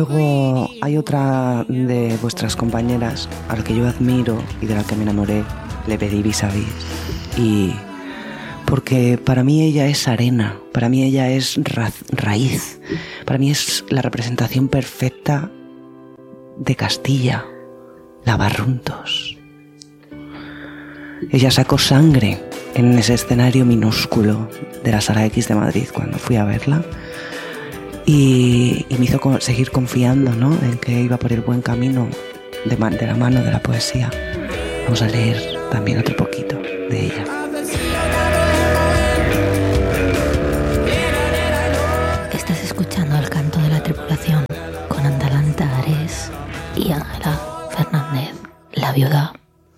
Luego hay otra de vuestras compañeras a la que yo admiro y de la que me enamoré. Le pedí vis a vis. Y porque para mí ella es arena, para mí ella es raíz, para mí es la representación perfecta de Castilla, la Barruntos. Ella sacó sangre en ese escenario minúsculo de la Sala X de Madrid cuando fui a verla y me hizo seguir confiando, ¿no?, en que iba por el buen camino de la mano de la poesía. Vamos a leer también otro poquito de ella. Estás escuchando el canto de la tripulación con Andalanta Ares y Ángela Fernández, la viuda.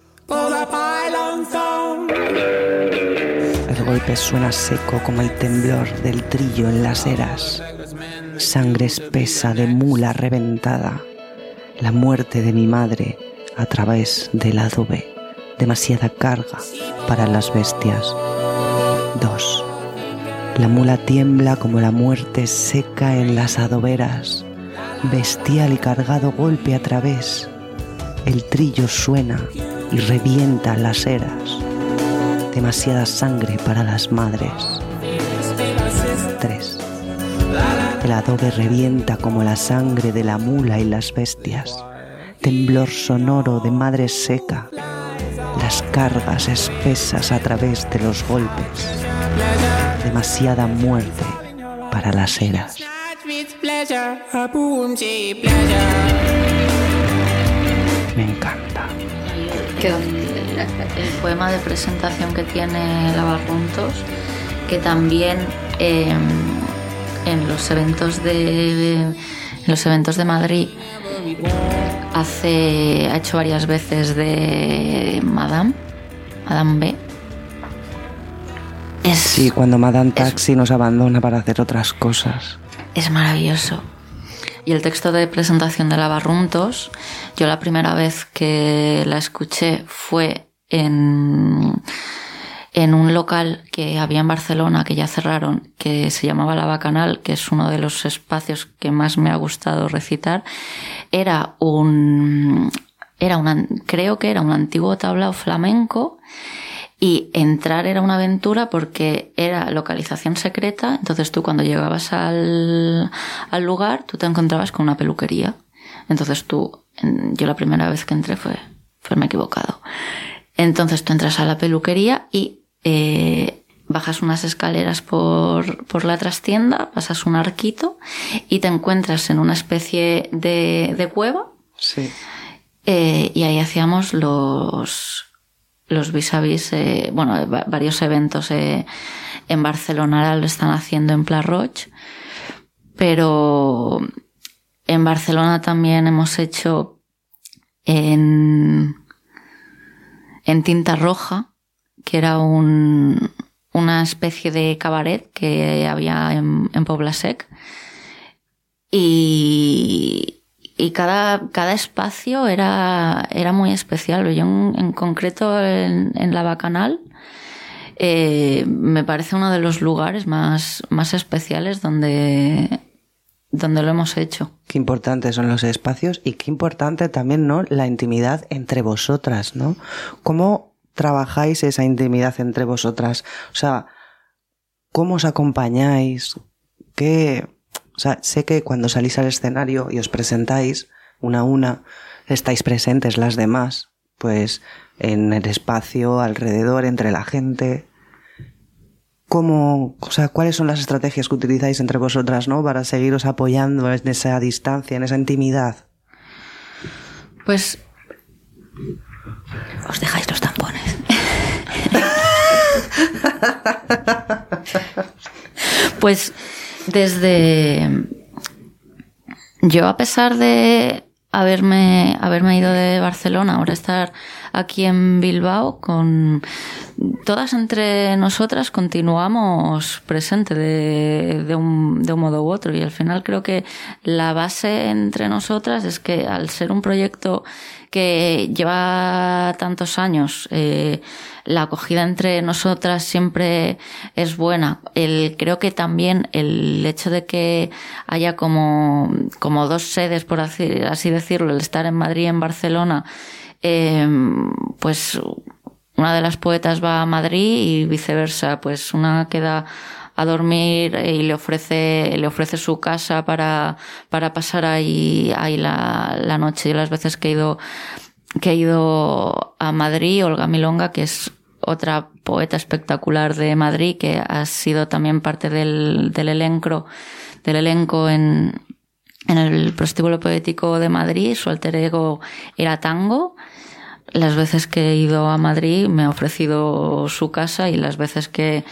El golpe suena seco como el temblor del trillo en las eras. Sangre espesa de mula reventada. La muerte de mi madre a través del adobe. Demasiada carga para las bestias. 2. La mula tiembla como la muerte seca en las adoberas. Bestial y cargado golpe a través. El trillo suena y revienta las eras. Demasiada sangre para las madres. 3. El adobe revienta como la sangre de la mula y las bestias. Temblor sonoro de madre seca. Las cargas espesas a través de los golpes. Demasiada muerte para las eras. Me encanta. El poema de presentación que tiene la Barruntos, que también en los eventos de Madrid ha hecho varias veces de Madame B. Sí, cuando Madame Taxi nos abandona para hacer otras cosas. Es maravilloso. Y el texto de presentación de la Barruntos, yo la primera vez que la escuché fue en un local que había en Barcelona, que ya cerraron, que se llamaba La Bacanal, que es uno de los espacios que más me ha gustado recitar. Creo que era un antiguo tablao flamenco, y entrar era una aventura porque era localización secreta. Entonces tú, cuando llegabas al lugar, tú te encontrabas con una peluquería. Entonces yo la primera vez que entré fue me he equivocado. Entonces tú entras a la peluquería y bajas unas escaleras por la trastienda, pasas un arquito y te encuentras en una especie de cueva. Sí. Y ahí hacíamos los vis a vis, varios eventos en Barcelona. Ahora lo están haciendo en Pla Roig, pero en Barcelona también hemos hecho en Tinta Roja, que era una especie de cabaret que había en Poblasec, y cada espacio era muy especial. Yo en concreto en La Bacanal me parece uno de los lugares más especiales donde lo hemos hecho. Qué importantes son los espacios y qué importante también, ¿no?, la intimidad entre vosotras, ¿no? ¿Cómo trabajáis esa intimidad entre vosotras? O sea, ¿cómo os acompañáis? O sea, sé que cuando salís al escenario y os presentáis una a una, estáis presentes las demás, pues en el espacio, alrededor, entre la gente. ¿Cuáles son las estrategias que utilizáis entre vosotras, ¿no?, para seguiros apoyando en esa distancia, en esa intimidad? Pues os dejáis los tampones. Pues yo, a pesar de haberme ido de Barcelona, ahora estar aquí en Bilbao, todas entre nosotras continuamos presentes de un modo u otro, y al final creo que la base entre nosotras es que, al ser un proyecto que lleva tantos años, la acogida entre nosotras siempre es buena. Creo que también el hecho de que haya como dos sedes, por así decirlo, el estar en Madrid y en Barcelona, pues una de las poetas va a Madrid y viceversa, pues una queda a dormir y le ofrece su casa para pasar ahí la noche. Y las veces que he ido a Madrid, Olga Milonga, que es otra poeta espectacular de Madrid, que ha sido también parte del elenco en el Prostíbulo Poético de Madrid. Su alter ego era Tango. Las veces que he ido a Madrid me ha ofrecido su casa, y las veces que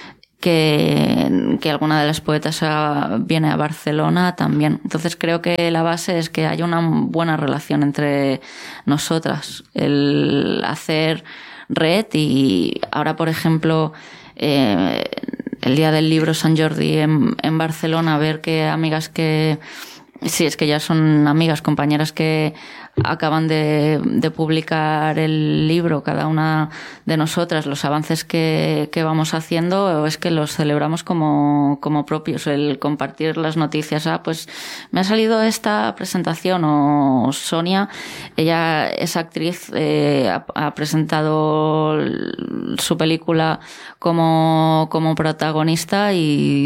alguna de las poetas viene a Barcelona también. Entonces creo que la base es que haya una buena relación entre nosotras, el hacer red. Y ahora, por ejemplo, el día del libro Sant Jordi en Barcelona, ver que amigas que sí, es que ya son amigas, compañeras que acaban de publicar el libro, cada una de nosotras, los avances que vamos haciendo, es que los celebramos como propios. El compartir las noticias, pues me ha salido esta presentación, o Sonia, ella es actriz, ha presentado su película como protagonista, y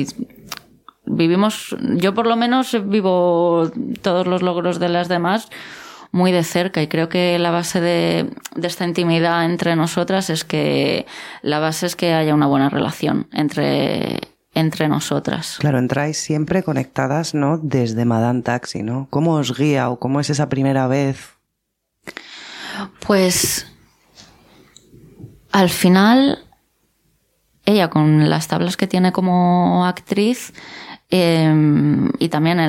yo por lo menos vivo todos los logros de las demás muy de cerca, y creo que la base de esta intimidad entre nosotras es que haya una buena relación entre nosotras. Claro, entráis siempre conectadas, ¿no? Desde Madame Taxi, ¿no? ¿Cómo os guía o cómo es esa primera vez? Pues al final ella, con las tablas que tiene como actriz, y también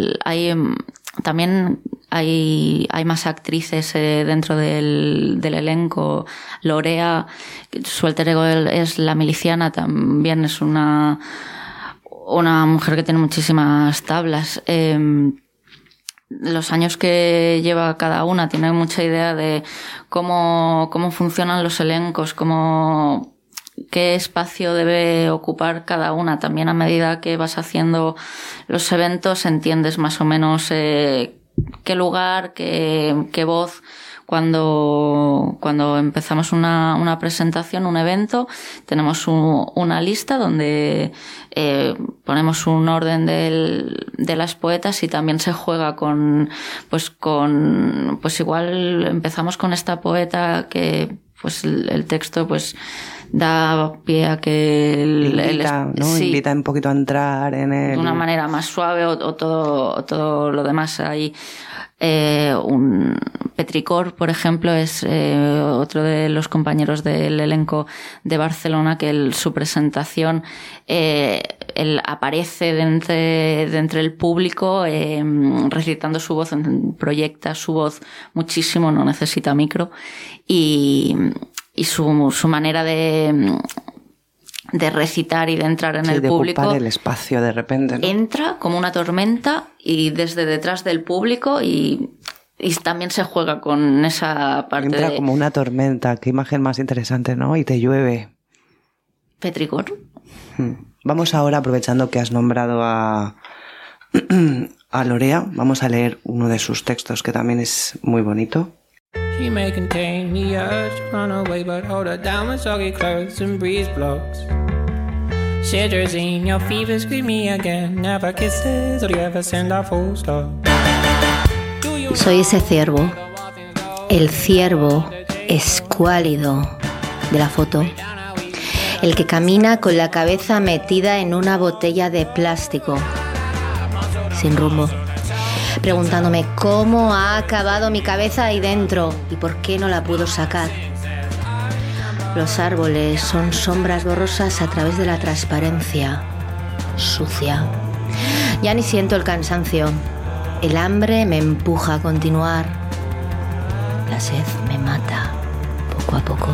hay más actrices dentro del elenco. Lorea, su alter ego es la miliciana, también es una mujer que tiene muchísimas tablas. Los años que lleva cada una, tiene mucha idea de cómo funcionan los elencos, qué espacio debe ocupar cada una. También a medida que vas haciendo los eventos entiendes más o menos qué lugar, qué voz. Cuando empezamos una presentación, un evento, tenemos una lista donde ponemos un orden de las poetas, y también se juega pues igual empezamos con esta poeta que pues el texto pues da pie a que invita un poquito a entrar en el... de una manera más suave, o todo lo demás. Hay un Petricor, por ejemplo, es otro de los compañeros del elenco de Barcelona, que su presentación él aparece de entre el público recitando su voz, proyecta su voz muchísimo, no necesita micro, y su manera de recitar y de sí, entrar en el público, ocupar el espacio de repente, ¿no? Entra como una tormenta, y desde detrás del público, y también se juega con esa parte. Entra como una tormenta, qué imagen más interesante, ¿no? Y te llueve. Petricor. Vamos ahora, aprovechando que has nombrado a Lorea, vamos a leer uno de sus textos, que también es muy bonito. She may contain the urge to run away, but hold her down with soggy clothes and breeze blocks. Cetirizine, your fever, scream me again. Never kisses, or do you ever send a full stop? Soy ese ciervo, el ciervo escuálido de la foto, el que camina con la cabeza metida en una botella de plástico, sin rumbo, preguntándome cómo ha acabado mi cabeza ahí dentro y por qué no la puedo sacar. Los árboles son sombras borrosas a través de la transparencia, sucia. Ya ni siento el cansancio. El hambre me empuja a continuar. La sed me mata poco a poco.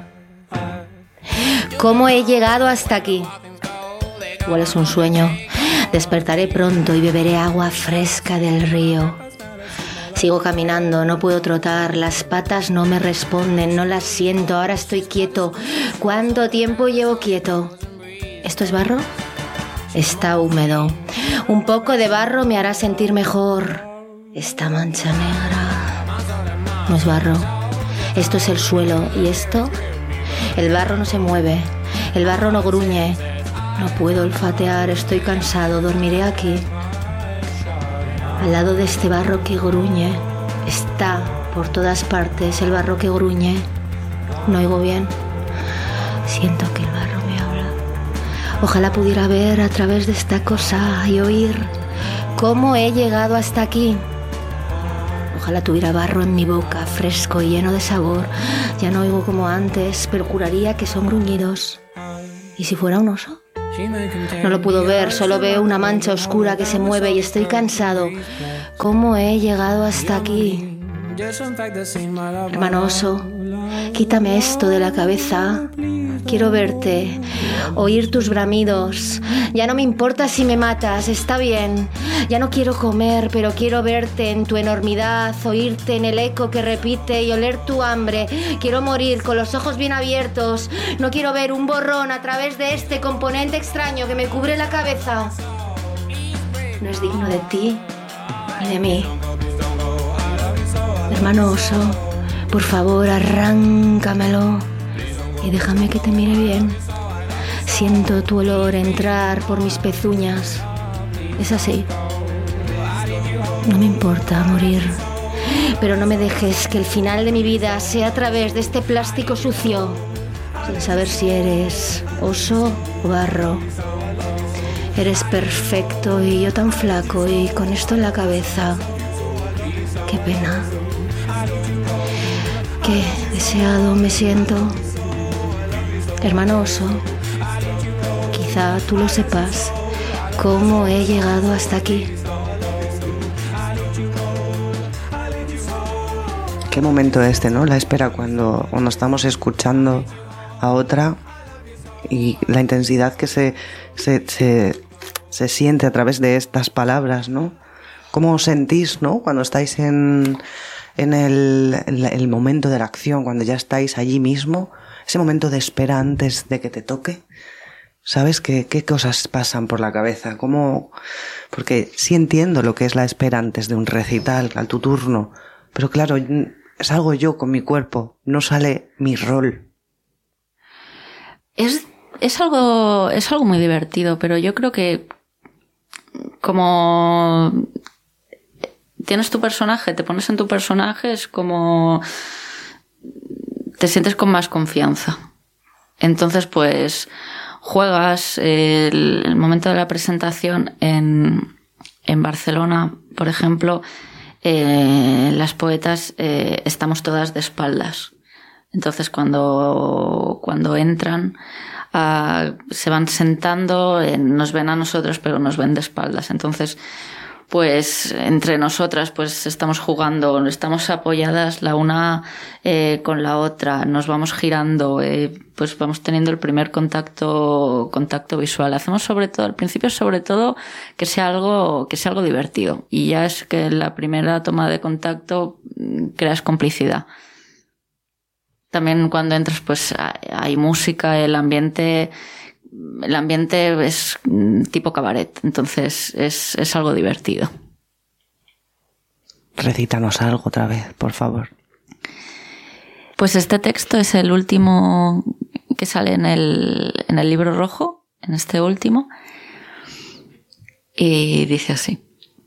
¿Cómo he llegado hasta aquí? Igual es un sueño. Despertaré pronto y beberé agua fresca del río. Sigo caminando, no puedo trotar, las patas no me responden, no las siento, ahora estoy quieto. ¿Cuánto tiempo llevo quieto? ¿Esto es barro? Está húmedo. Un poco de barro me hará sentir mejor. Esta mancha negra no es barro. Esto es el suelo. ¿Y esto? El barro no se mueve. El barro no gruñe. No puedo olfatear, estoy cansado, dormiré aquí. Al lado de este barro que gruñe. Está por todas partes el barro que gruñe. No oigo bien. Siento que el barro me habla. Ojalá pudiera ver a través de esta cosa y oír cómo he llegado hasta aquí. Ojalá tuviera barro en mi boca, fresco y lleno de sabor. Ya no oigo como antes, pero juraría que son gruñidos. ¿Y si fuera un oso? No lo puedo ver, solo veo una mancha oscura que se mueve y estoy cansado. ¿Cómo he llegado hasta aquí? Hermano oso, quítame esto de la cabeza. Quiero verte, oír tus bramidos. Ya no me importa si me matas, está bien. Ya no quiero comer, pero quiero verte en tu enormidad, oírte en el eco que repite y oler tu hambre. Quiero morir con los ojos bien abiertos. No quiero ver un borrón a través de este componente extraño que me cubre la cabeza. No es digno de ti ni de mí. Hermano oso, por favor, arráncamelo y déjame que te mire bien. Siento tu olor entrar por mis pezuñas. Es así. No me importa morir, pero no me dejes que el final de mi vida sea a través de este plástico sucio, sin saber si eres oso o barro. Eres perfecto y yo tan flaco y con esto en la cabeza. Qué pena. Qué deseado me siento. Hermano oso, quizá tú lo sepas, cómo he llegado hasta aquí. Qué momento este, ¿no? La espera cuando estamos escuchando a otra y la intensidad que se siente a través de estas palabras, ¿no? ¿Cómo os sentís, ¿no? Cuando estáis en el momento de la acción, cuando ya estáis allí mismo, ese momento de espera antes de que te toque. ¿Sabes qué cosas pasan por la cabeza? ¿Cómo? Porque sí entiendo lo que es la espera antes de un recital, al tu turno, pero claro, salgo yo con mi cuerpo, no sale mi rol. Es algo muy divertido, pero yo creo que como tienes tu personaje, te pones en tu personaje, es como te sientes con más confianza. Entonces, pues juegas el momento de la presentación en Barcelona, por ejemplo, las poetas estamos todas de espaldas. Entonces, cuando entran, se van sentando, nos ven a nosotros, pero nos ven de espaldas. Entonces, pues entre nosotras pues estamos jugando, estamos apoyadas la una con la otra, nos vamos girando, pues vamos teniendo el primer contacto visual. Hacemos sobre todo, al principio sobre todo, que sea algo divertido. Y ya es que en la primera toma de contacto creas complicidad. También cuando entras pues hay música, el ambiente es tipo cabaret, entonces es algo divertido. Recítanos algo otra vez, por favor. Pues este texto es el último que sale en el libro rojo, en este último, y dice así: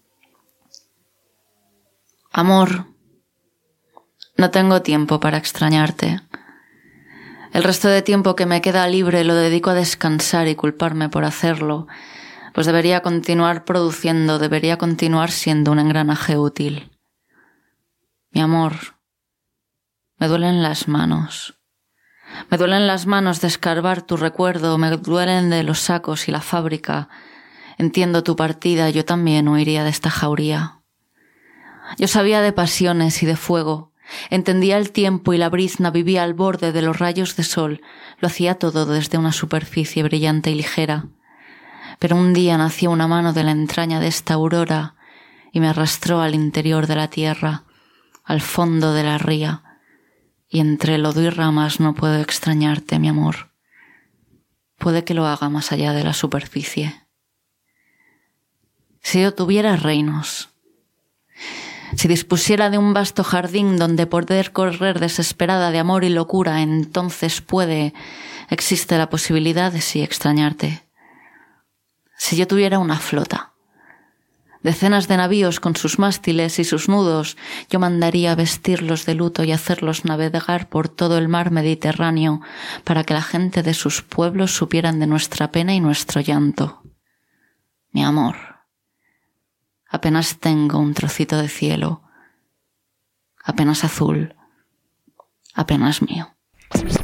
Amor, no tengo tiempo para extrañarte. El resto de tiempo que me queda libre lo dedico a descansar y culparme por hacerlo, pues debería continuar produciendo, debería continuar siendo un engranaje útil. Mi amor, me duelen las manos. Me duelen las manos de escarbar tu recuerdo, me duelen de los sacos y la fábrica. Entiendo tu partida, yo también huiría de esta jauría. Yo sabía de pasiones y de fuego. Entendía el tiempo y la brizna, vivía al borde de los rayos de sol, lo hacía todo desde una superficie brillante y ligera. Pero un día nació una mano de la entraña de esta aurora y me arrastró al interior de la tierra, al fondo de la ría, y entre lodo y ramas no puedo extrañarte, mi amor. Puede que lo haga más allá de la superficie. Si yo tuviera reinos, si dispusiera de un vasto jardín donde poder correr desesperada de amor y locura, entonces existe la posibilidad de sí extrañarte. Si yo tuviera una flota, decenas de navíos con sus mástiles y sus nudos, yo mandaría vestirlos de luto y hacerlos navegar por todo el mar Mediterráneo para que la gente de sus pueblos supieran de nuestra pena y nuestro llanto. Mi amor, apenas tengo un trocito de cielo, apenas azul, apenas mío.